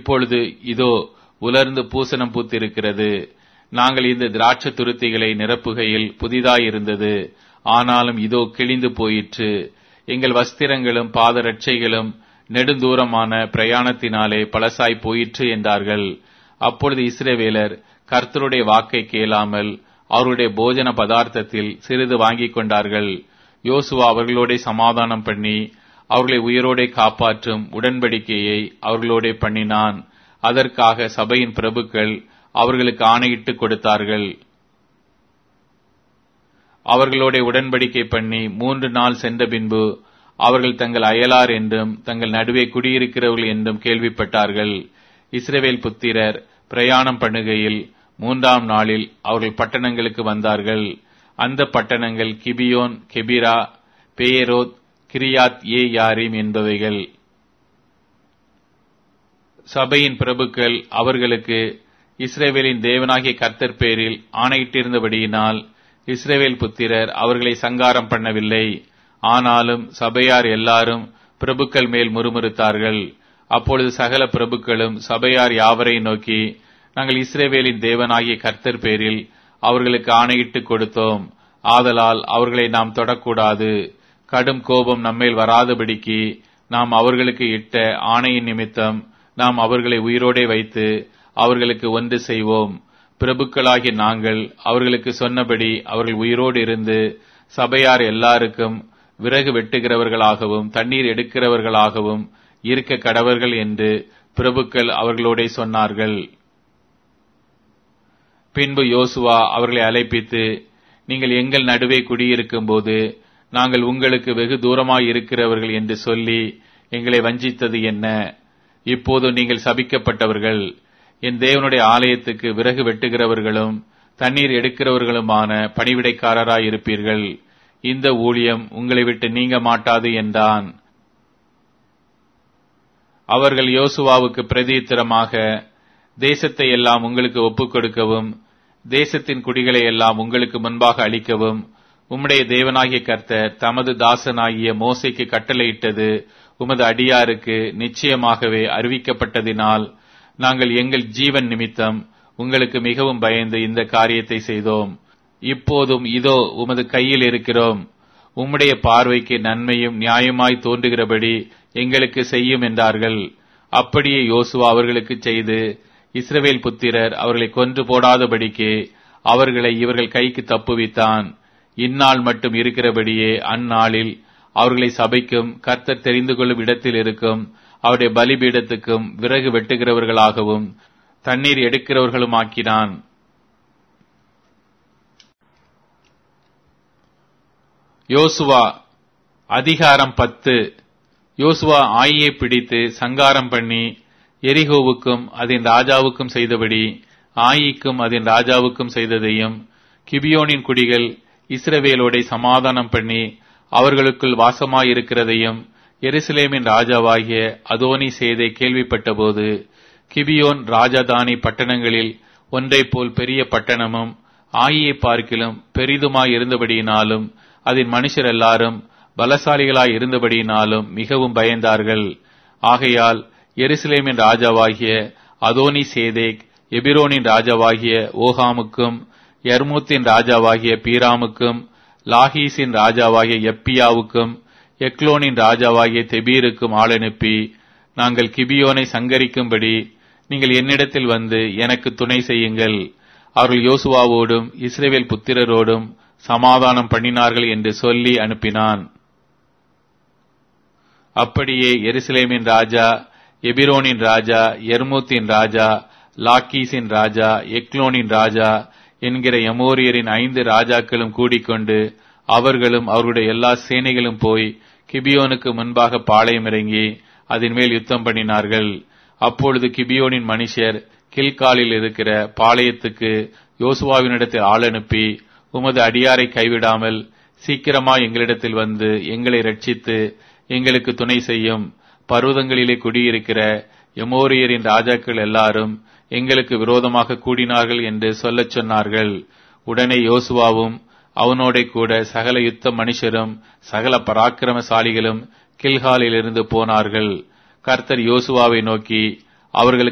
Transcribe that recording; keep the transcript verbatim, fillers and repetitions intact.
இப்பொழுது இதோ உலர்ந்து பூசணம் பூத்திருக்கிறது. நாங்கள் இந்த திராட்சை துருத்திகளை நிரப்புகையில் புதிதாயிருந்தது, ஆனாலும் இதோ கிழிந்து போயிற்று. எங்கள் வஸ்திரங்களும் பாதரட்சைகளும் நெடுந்தூரமான பிரயாணத்தினாலே பழசாய் போயிற்று என்றார்கள். அப்பொழுது இஸ்ரவேலர் கர்த்தருடைய வாக்கை கேளாமல் அவருடைய போஜன பதார்த்தத்தில் சிறிது வாங்கிக் கொண்டார்கள். யோசுவா அவர்களோட சமாதானம் பண்ணி அவர்களை உயிரோடே காப்பாற்றும் உடன்படிக்கையை அவர்களோட பண்ணினான். அதற்காக சபையின் பிரபுக்கள் அவர்களுக்கு ஆணையிட்டு கொடுத்தார்கள். அவர்களோட உடன்படிக்கை பண்ணி மூன்று நாள் சென்ற பின்பு அவர்கள் தங்கள் அயலார் என்றும் தங்கள் நடுவே குடியிருக்கிறவர்கள் என்றும் கேள்விப்பட்டார்கள். இஸ்ரவேல் புத்திரர் பிரயாணம் பண்ணுகையில் மூன்றாம் நாளில் அவர்கள் பட்டணங்களுக்கு வந்தார்கள். அந்த பட்டணங்கள் கிபியோன், கெபிரா, பேயரோத், கிரியாத் ஏ யாரீம் என்பவைகள். சபையின் பிரபுக்கள் அவர்களுக்கு இஸ்ரவேலின் தேவனாகிய கர்த்தர் பேரில் ஆணையிட்டிருந்தபடியினால் இஸ்ரவேல் புத்திரர் அவர்களை சங்காரம் பண்ணவில்லை. ஆனாலும் சபையார் எல்லாரும் பிரபுக்கள் மேல் முறுமுறுத்தார்கள். அப்பொழுது சகல பிரபுக்களும் சபையார் யாவரை நோக்கி, நாங்கள் இஸ்ரவேலின் தேவனாகிய கர்த்தர் பேரில் அவர்களுக்கு ஆணையிட்டு கொடுத்தோம், ஆதலால் அவர்களை நாம் தொடக்கூடாது. கடும் கோபம் நம்மேல் வராதபடிக்கு நாம் அவர்களுக்கு இட்ட ஆணையின் நிமித்தம் நாம் அவர்களை உயிரோடே வைத்து அவர்களுக்கு ஒன்று செய்வோம். பிரபுக்களாகிய நாங்கள் அவர்களுக்கு சொன்னபடி அவர்கள் உயிரோடு இருந்து சபையார் எல்லாருக்கும் விறகு வெட்டுகிறவர்களாகவும் தண்ணீர் எடுக்கிறவர்களாகவும் இருக்க கடவர்கள் என்று பிரபுக்கள் அவர்களோட சொன்னார்கள். பின்பு யோசுவா அவர்களை அழைப்பித்து, நீங்கள் எங்கள் நடுவே குடியிருக்கும் போது நாங்கள் உங்களுக்கு வெகு தூரமாய் இருக்கிறவர்கள் என்று சொல்லி எங்களை வஞ்சித்தது என்ன? இப்போது நீங்கள் சபிக்கப்பட்டவர்கள். என் தேவனுடைய ஆலயத்துக்கு விறகு வெட்டுகிறவர்களும் தண்ணீர் எடுக்கிறவர்களுமான பணிவிடைக்காரராய் இருப்பீர்கள். இந்த ஊழியம் உங்களை விட்டு நீங்க மாட்டாது என்றான். அவர்கள் யோசுவாவுக்கு பிரதியுத்தரமாக, தேசத்தை எல்லாம் உங்களுக்கு ஒப்புக் கொடுக்கவும் தேசத்தின் குடிகளை எல்லாம் உங்களுக்கு முன்பாக அளிக்கவும் உம்முடைய தேவனாகிய கர்த்தர் தமது தாசனாகிய மோசேக்கு கட்டளையிட்டது உமது அடியாருக்கு நிச்சயமாகவே அறிவிக்கப்பட்டதினால் நாங்கள் எங்கள் ஜீவன் நிமித்தம் உங்களுக்கு மிகவும் பயந்து இந்த காரியத்தை செய்தோம். இப்போதும் இதோ உமது கையில் இருக்கிறோம். உம்முடைய பார்வைக்கு நன்மையும் நியாயமாய் தோன்றுகிறபடி எங்களுக்கு செய்யும் என்றார்கள். அப்படியே யோசுவா அவர்களுக்கு செய்து இஸ்ரவேல் புத்திரர் அவர்களை கொன்று போடாதபடிக்கு அவர்களை இவர்கள் கைக்கு தப்புவித்தான். இந்நாள் மட்டும் இருக்கிறபடியே அந்நாளில் அவர்களை சபைக்கும் கர்த்தர் தெரிந்து கொள்ளும் இடத்தில் இருக்கும் அவருடைய பலிபீடத்துக்கும் விறகு வெட்டுகிறவர்களாகவும் தண்ணீர் எடுக்கிறவர்களும் ஆக்கினான். யோசுவா அதிகாரம் பத்து. யோசுவா ஆயியை பிடித்து சங்காரம் பண்ணி எரிகோவுக்கும் அதன் ராஜாவுக்கும் செய்தபடி ஆயிக்கும் அதன் ராஜாவுக்கும் செய்ததையும் கிபியோனின் குடிகள் இஸ்ரவேலோடை சமாதானம் பண்ணி அவர்களுக்குள் வாசமாயிருக்கிறதையும் எருசலேமின் ராஜாவாகிய அதோனி சேதை கேள்விப்பட்டபோது கிபியோன் ராஜதானி பட்டணங்களில் ஒன்றை போல் பெரிய பட்டணமும் ஆயியை பார்க்கிலும் பெரிதுமாய் இருந்தபடியினாலும் அதன் மனுஷர் எல்லாரும் பலசாலிகளாய் இருந்தபடியினாலும் மிகவும் பயந்தார்கள். ஆகையால் எருசலேமின் ராஜாவாகிய அதோனி சேதேக் எபிரோனின் ராஜாவாகிய ஓஹாமுக்கும் யர்மூத்தின் ராஜாவாகிய பீராமுக்கும் லாகீசின் ராஜாவாகிய எப்பியாவுக்கும் எக்லோனின் ராஜாவாகிய தெபீருக்கும் ஆளனுப்பி, நாங்கள் கிபியோனை சங்கரிக்கும்படி நீங்கள் என்னிடத்தில் வந்து எனக்கு துணை செய்யுங்கள். அவர்கள் யோசுவாவோடும் இஸ்ரவேல் புத்திரரோடும் சமாதானம் பண்ணினார்கள் என்று சொல்லி அனுப்பினான். அப்படியே எருசலேமின் ராஜா, எபிரோனின் ராஜா, எர்மூத்தின் ராஜா, லாக்கீசின் ராஜா, எக்லோனின் ராஜா என்கிற எமோரியரின் ஐந்து ராஜாக்களும் கூடிக்கொண்டு அவர்களும் அவருடைய எல்லா சேனைகளும் போய் கிபியோனுக்கு முன்பாக பாளையம் இறங்கி அதன் மேல் யுத்தம் பண்ணினார்கள். அப்பொழுது கிபியோனின் மனுஷர் கில்காலில் இருக்கிற பாளையத்துக்கு யோசுவாவினிடத்தில் ஆள் அனுப்பி, உமது அடியாரை கைவிடாமல் சீக்கிரமாய் எங்களிடத்தில் வந்து எங்களை ரட்சித்து எங்களுக்கு துணை செய்யும். பர்வதங்களிலே குடியிருக்கிற எமோரியரின் ராஜாக்கள் எல்லாரும் எங்களுக்கு விரோதமாக கூடினார்கள் என்று சொல்லச் சொன்னார்கள். உடனே யோசுவாவும் அவனோட கூட சகல யுத்த மனுஷரும் சகல பராக்கிரமசாலிகளும் கில்காலிலிருந்து போனார்கள். கர்த்தர் யோசுவாவை நோக்கி, அவர்களுக்கு